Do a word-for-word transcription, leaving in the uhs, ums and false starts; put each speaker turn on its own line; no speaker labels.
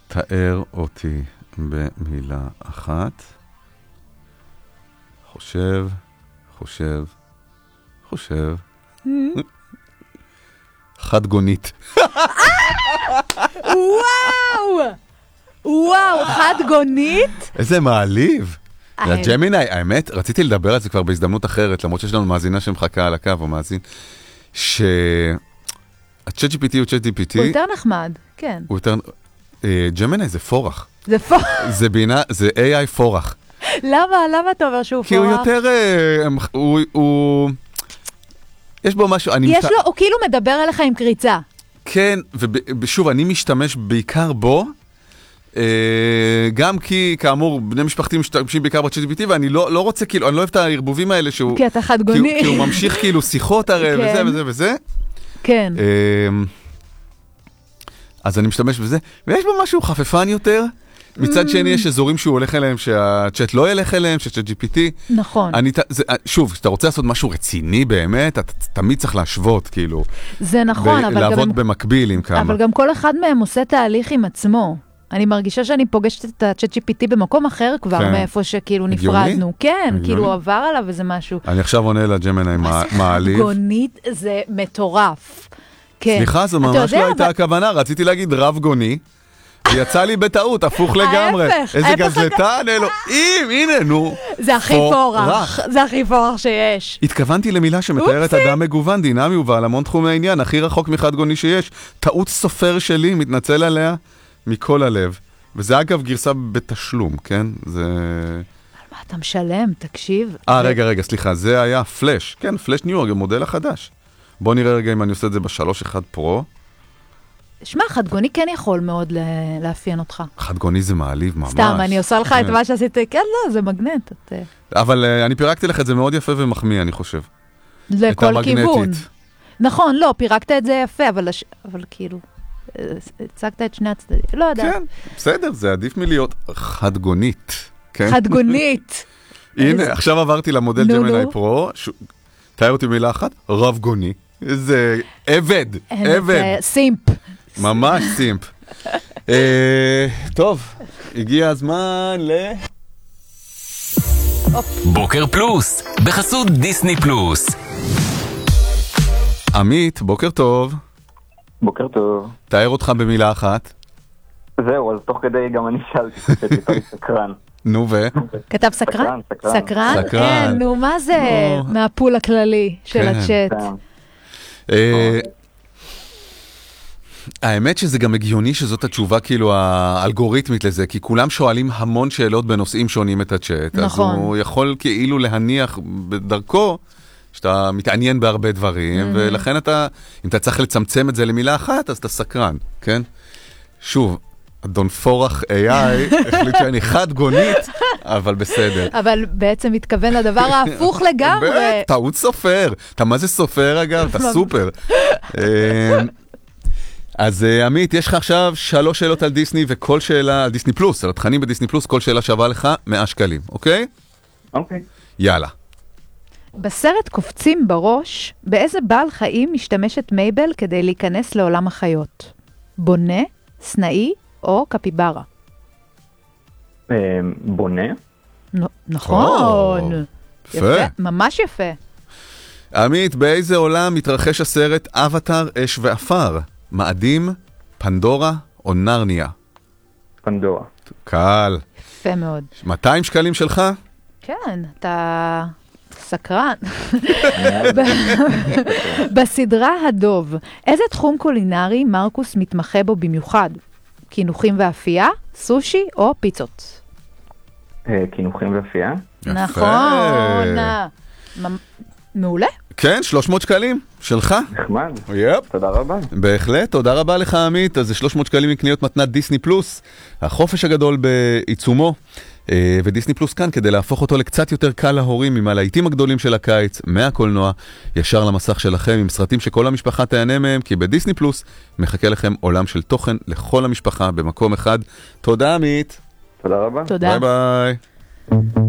תאר אותי במילה אחת. חושב, חושב, חושב. חד גונית.
וואו! וואו, חד גונית?
איזה מעליב. הג'מיני, האמת, רציתי לדבר על זה כבר בהזדמנות אחרת, למרות שיש לנו מאזינה שמחכה על הקו, או מאזין, שה-צ'אט ג'י פי טי הוא צ'אט ג'י פי טי.
הוא יותר נחמד, כן.
הוא יותר... ג'מיני זה פורח.
זה פורח.
זה בינה, זה איי איי פורח.
למה? למה אתה אומר שהוא פורח?
כי הוא יותר... הוא... יש בו משהו...
יש לו, הוא כאילו מדבר אליך עם קריצה.
כן, ושוב, אני משתמש בעיקר בו, גם כי, כאמור, בני משפחתי משתמשים בעיקר ב-צ'אט ג'י פי טי, ואני לא רוצה, כאילו, אני לא אוהב את הערבובים האלה שהוא...
כי אתה חד גוני.
כי הוא ממשיך כאילו שיחות הרי, וזה וזה וזה.
כן.
אז אני משתמש בזה, ויש בו משהו חפפן יותר. מצד שני, יש אזורים שהוא הולך אליהם, שהצ'אט לא ילך אליהם, שהצ'אט ג'י פי טי.
נכון.
שוב, כשאתה רוצה לעשות משהו רציני באמת, אתה תמיד צריך להשוות, כאילו.
זה נכון, אבל גם...
לעבוד במקביל עם כמה.
אבל גם כל אחד מהם עושה תהליך עם עצמו. אני מרגישה שאני פוגשת את ה-צ'אט ג'י פי טי במקום אחר כבר, מאיפה שכאילו נפרדנו. כן, כאילו עבר עליו איזה משהו.
אני עכשיו עונה לג'מיני מעליב.
חד גונית זה מטורף.
סליחה, זו ממש לא הייתה הכוונה, רציתי להגיד רב גוני. יצא לי בטעות, הפוך לגמרי.
ההפך.
איזה גזלתן, אלוהים, הנה, נו.
זה הכי פורח. זה הכי פורח שיש.
התכוונתי למילה שמתארת אדם מגוון, דינמי ובעל המון תחומי העניין, הכי רחוק מחד גוני שיש. טעות סופר שלי, מתנצל עליה מכל הלב. וזה אגב גרסה בתשלום, כן? זה...
מה אתה משלם? תקשיב.
אה, רגע, רגע, סליחה, זה היה פלאש. כן, פלאש ניו, המודל החדש. בוא נראה רגע אם אני עושה את זה ב-שלוש אחד פרו.
שמע, חד גוני כן יכול מאוד לאפיין אותך.
חד גוני זה מעליב ממש.
סתם, אני עושה לך את מה שעשיתי. כן, לא, זה מגנט.
אבל אני פירקתי לך את זה מאוד יפה ומחמיא, אני חושב.
לכל כיוון. נכון, לא, פירקת את זה יפה, אבל כאילו, הצגת את שני הצדדים. לא יודע.
כן, בסדר, זה עדיף מלהיות חד גונית.
חד גונית.
הנה, עכשיו עברתי למודל ג'מיני פרו, תאר אותי מילה אחת, רב גוני. איזה עבד, עבד.
סימפ.
ממש סימפ. טוב, הגיע הזמן ל...
בוקר פלוס, בחסות דיסני פלוס.
עמית, בוקר טוב.
בוקר טוב.
תאר אותך במילה אחת.
זהו, אז תוך כדי גם אני שאלתי, שתיתו לי סקרן.
נו ו?
כתב סקרן?
סקרן?
סקרן, נו, מה זה מהפול הכללי של הצ'אט?
האמת שזה גם הגיוני שזאת התשובה כאילו האלגוריתמית לזה, כי כולם שואלים המון שאלות בנושאים שונים את הצ'אט.
נכון.
אז הוא יכול כאילו להניח בדרכו שאתה מתעניין בהרבה דברים, ולכן אתה, אם אתה צריך לצמצם את זה למילה אחת, אז אתה סקרן, כן? שוב, אדון פורח איי איי החליט שאני חד גונית, אבל בסדר.
אבל בעצם מתכוון לדבר ההפוך לגמרי.
טעות סופר. אתה מה זה סופר אגב? אתה סופר. אז עמית, יש לך עכשיו שלוש שאלות על דיסני, וכל שאלה על דיסני פלוס, על התכנים בדיסני פלוס, כל שאלה שווה לך מאה שקלים, אוקיי?
אוקיי.
יאללה.
בסרט קופצים בראש, באיזה בעל חיים משתמשת מייבל כדי להיכנס לעולם החיות? בונה, סנאי או קפיברה?
בונה.
נכון.
יפה.
ממש יפה.
עמית, באיזה עולם מתרחש הסרט אבטר, אש ואפר? מאדים, פנדורה או נרניה?
פנדורה.
קל.
יפה מאוד.
מאתיים שקלים שלך?
כן, אתה סקרן. בסדרה הדוב, איזה תחום קולינרי מרקוס מתמחה בו במיוחד? קינוחים ואפייה, סושי או פיצות?
קינוחים ואפייה.
נכון. מעולה.
כן, שלוש מאות שקלים שלך.
נחמד.
יפ.
תודה רבה.
בהחלט, תודה רבה לך עמית. אז זה שלוש מאות שקלים מקניות מתנת דיסני פלוס. החופש הגדול בעיצומו. ודיסני פלוס כאן כדי להפוך אותו לקצת יותר קל להורים עם הלהיטים הגדולים של הקיץ, מהקולנוע, ישר למסך שלכם עם סרטים שכל המשפחה תהנה מהם, כי בדיסני פלוס מחכה לכם עולם של תוכן לכל המשפחה במקום אחד. תודה עמית.
תודה רבה.
תודה.
ביי ביי.